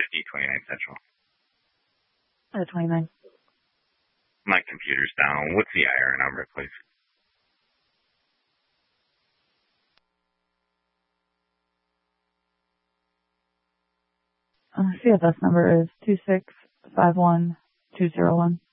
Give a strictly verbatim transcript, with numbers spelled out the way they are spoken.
Whiskey, twenty-nine Central. Uh, twenty-nine. My computer's down. What's the I R number, please? Uh, C F S number is two six five one two zero one.